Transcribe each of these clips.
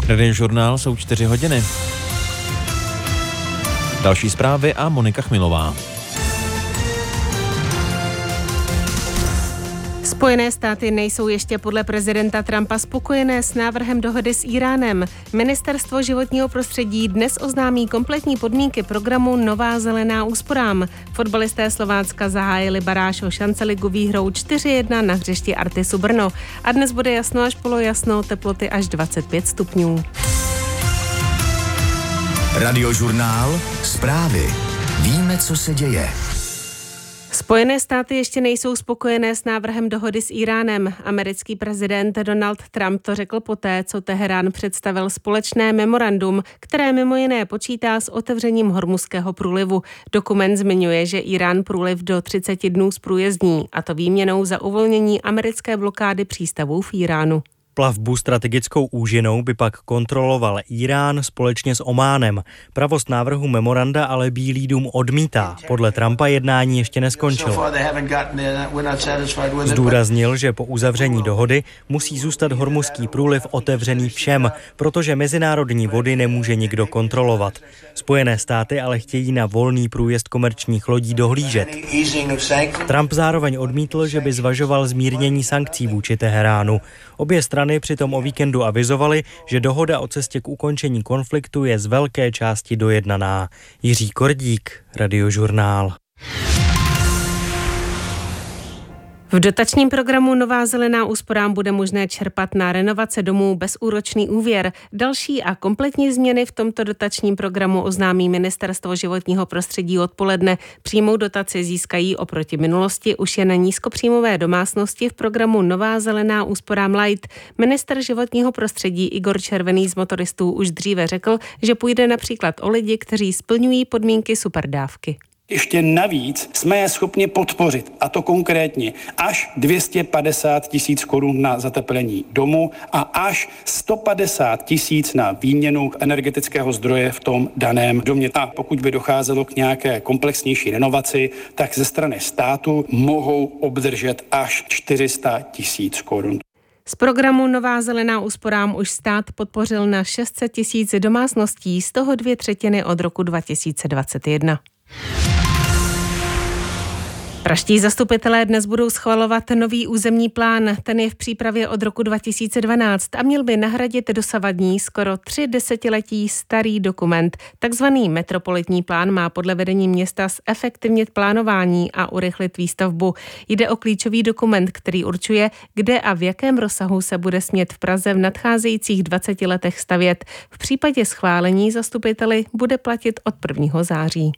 Radiožurnál jsou 4 hodiny. Další zprávy a Monika Chmilová. Spojené státy nejsou ještě podle prezidenta Trumpa spokojené s návrhem dohody s Íránem. Ministerstvo životního prostředí dnes oznámí kompletní podmínky programu Nová zelená úsporám. Fotbalisté Slovácka zahájili baráž o šanceligu výhrou 4-1 na hřišti Artisu Brno. A dnes bude jasno až polojasno, teploty až 25 stupňů. Radiožurnál, zprávy. Víme, co se děje. Spojené státy ještě nejsou spokojené s návrhem dohody s Íránem. Americký prezident Donald Trump to řekl poté, co Teherán představil společné memorandum, které mimo jiné počítá s otevřením Hormuzského průlivu. Dokument zmiňuje, že Írán průliv do 30 dnů zprůjezdní, a to výměnou za uvolnění americké blokády přístavů v Íránu. Plavbu strategickou úžinou by pak kontroloval Írán společně s Ománem. Pravost návrhu memoranda ale Bílý dům odmítá. Podle Trumpa jednání ještě neskončilo. Zdůraznil, že po uzavření dohody musí zůstat Hormuzský průliv otevřený všem, protože mezinárodní vody nemůže nikdo kontrolovat. Spojené státy ale chtějí na volný průjezd komerčních lodí dohlížet. Trump zároveň odmítl, že by zvažoval zmírnění sankcí vůči Teheránu. Obě strany přitom o víkendu avizovaly, že dohoda o cestě k ukončení konfliktu je z velké části dojednaná. Jiří Kordík, Radiožurnál. V dotačním programu Nová zelená úsporám bude možné čerpat na renovace domů bezúročný úvěr. Další a kompletní změny v tomto dotačním programu oznámí Ministerstvo životního prostředí odpoledne. Přímou dotaci získají oproti minulosti už jen nízkopříjmové domácnosti v programu Nová zelená úsporám Light. Ministr životního prostředí Igor Červený z Motoristů už dříve řekl, že půjde například o lidi, kteří splňují podmínky superdávky. Ještě navíc jsme je schopni podpořit, a to konkrétně až 250 000 korun na zateplení domu a až 150 000 na výměnu energetického zdroje v tom daném domě. A pokud by docházelo k nějaké komplexnější renovaci, tak ze strany státu mohou obdržet až 400 000 korun. Z programu Nová zelená úsporám už stát podpořil na 600 000 domácností, z toho 2/3 od roku 2021. Pražští zastupitelé dnes budou schvalovat nový územní plán. Ten je v přípravě od roku 2012 a měl by nahradit dosavadní skoro 3 desetiletí starý dokument. Takzvaný metropolitní plán má podle vedení města zefektivnit plánování a urychlit výstavbu. Jde o klíčový dokument, který určuje, kde a v jakém rozsahu se bude smět v Praze v nadcházejících 20 letech stavět. V případě schválení zastupiteli bude platit od 1. září.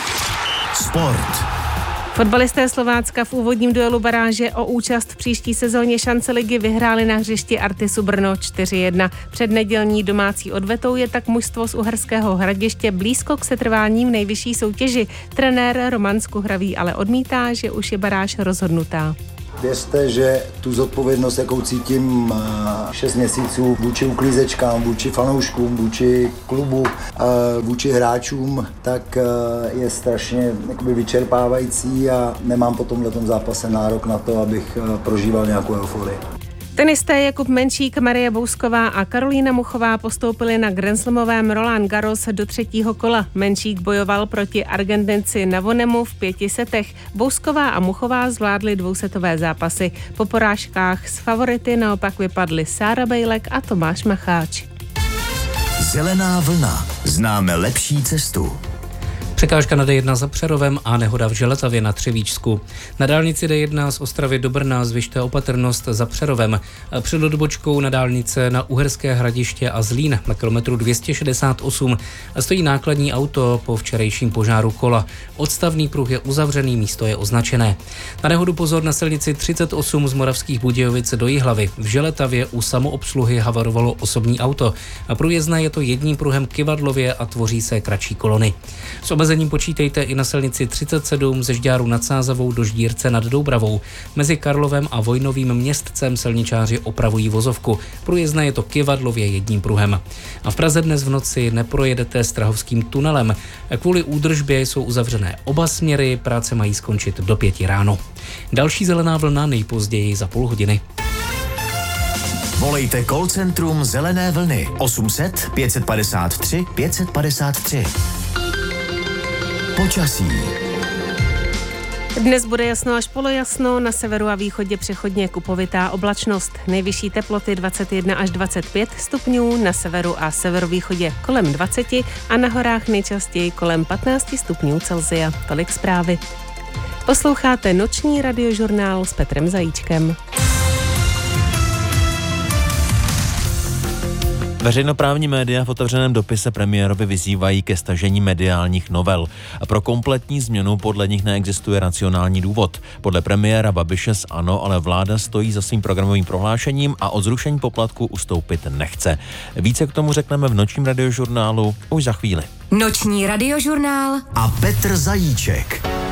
Sport. Fotbalisté Slovácka v úvodním duelu baráže o účast v příští sezóně Šanceligy vyhráli na hřišti Artisu Brno 4-1. Před nedělní domácí odvetou je tak mužstvo z Uherského Hradiště blízko k setrvání v nejvyšší soutěži. Trenér Roman Skuhravý ale odmítá, že už je baráž rozhodnutá. Věřte, že tu zodpovědnost, jakou cítím 6 měsíců vůči uklízečkám, vůči fanouškům, vůči klubu, vůči hráčům, tak je strašně vyčerpávající a nemám po tomhletom zápase nárok na to, abych prožíval nějakou euforii. Tenisté Jakub Menšík, Marie Bousková a Karolína Muchová postoupili na grandslamovém Roland Garros do 3. kola. Menšík bojoval proti Argentinci Navonemu v 5 setech. Bousková a Muchová zvládly dvousetové zápasy. Po porážkách s favority naopak vypadly Sára Bejlek a Tomáš Macháč. Zelená vlna. Známe lepší cestu. Překážka na D1 za Přerovem a nehoda v Železavě na Třebíčsku. Na dálnici D1 z Ostravy do Brna zvyšte opatrnost za Přerovem. Před odbočkou na dálnice na Uherské Hradiště a Zlín na kilometru 268 stojí nákladní auto po včerejším požáru kola. Odstavný pruh je uzavřený, místo je označené. Na nehodu pozor na silnici 38 z Moravských Budějovic do Jihlavy. V Želetavě u samoobsluhy havarovalo osobní auto. Průjezdné je to jedním pruhem Kyvadlově a tvoří se kratší kolony. S omezením počítejte i na silnici 37 ze Žďáru nad Sázavou do Ždírce nad Doubravou. Mezi Karlovem a Vojnovým Městcem silničáři opravují vozovku. Průjezdné je to Kyvadlově jedním pruhem. A v Praze dnes v noci neprojedete Strahovským tunelem. Kvůli údržbě jsou uzavřené oba směry, práce mají skončit do 5 ráno. Další zelená vlna nejpozději za půl hodiny. Volejte call centrum Zelené vlny 800 553 553. Počasí. Dnes bude jasno až polojasno, na severu a východě přechodně kupovitá oblačnost. Nejvyšší teploty 21 až 25 stupňů, na severu a severovýchodě kolem 20 a na horách nejčastěji kolem 15 stupňů Celsia. Tolik zprávy. Posloucháte noční radiožurnál s Petrem Zajíčkem. Veřejnoprávní média v otevřeném dopise premiérovi vyzývají ke stažení mediálních novel. A pro kompletní změnu podle nich neexistuje racionální důvod. Podle premiéra Babiše z ANO ale vláda stojí za svým programovým prohlášením a od zrušení poplatku ustoupit nechce. Více k tomu řekneme v nočním radiožurnálu už za chvíli. Noční radiožurnál a Petr Zajíček.